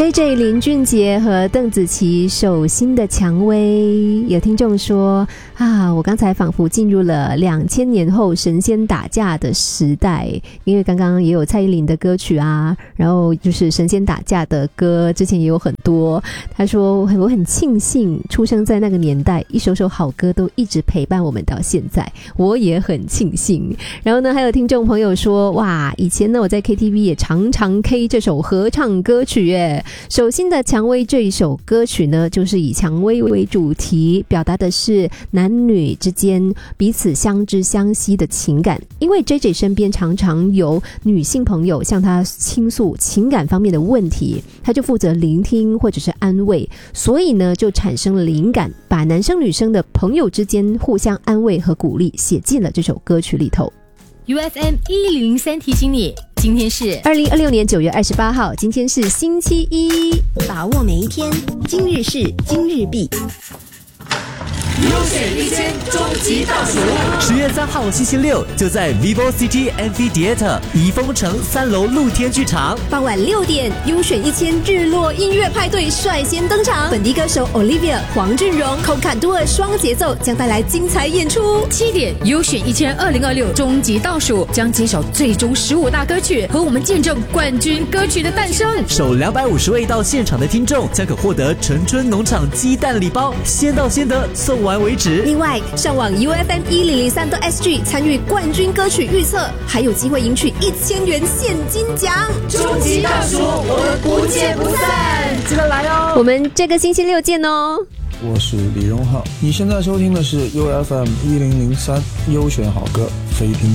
JJ 林俊杰和邓紫棋手心的蔷薇。有听众说啊，我刚才仿佛进入了2000年后神仙打架的时代，因为刚刚也有蔡依林的歌曲啊，然后就是神仙打架的歌之前也有很多。他说我很庆幸出生在那个年代，一首首好歌都一直陪伴我们到现在，我也很庆幸。然后呢，还有听众朋友说，哇，以前呢我在 KTV 也常常 K 这首合唱歌曲耶。手心的蔷薇这一首歌曲呢，就是以蔷薇为主题，表达的是男女之间彼此相知相惜的情感。因为 JJ 身边常常有女性朋友向他倾诉情感方面的问题，他就负责聆听或者是安慰，所以呢就产生了灵感，把男生女生的朋友之间互相安慰和鼓励写进了这首歌曲里头。 UFM 1003提醒你，今天是 2026年9月28号，今天是星期一， 把握每一天，今日事今日毕。 优选1000终极倒数，10月3号星期六就在 Vivo City Amphitheatre 怡丰城3楼露天剧场， 傍晚6点，优选1000日落音乐派对率先登场，本地歌手 Olivia、黄俊荣、寇坎多尔双节奏将带来精彩演出。 7点，优选1000 2026终极倒数将揭晓最终15大歌曲，和我们见证冠军歌曲的诞生。 首250位到现场的听众将可获得陈春农场鸡蛋礼包，先到先得，送完为止。 另外，上网 UFM1003.SG 参与冠军歌曲预测，还有机会赢取1000元现金奖。 终极倒数，我们不见不散，记得来哦！ 我们这个星期六见哦。 我是李荣浩，你现在收听的是 UFM1003 优选好歌非听。